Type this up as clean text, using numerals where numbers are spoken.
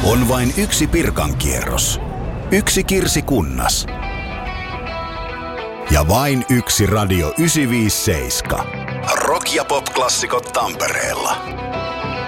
On vain yksi Pirkankierros, yksi Kirsikunnas ja vain yksi Radio 957. Rock- ja pop-klassikot Tampereella.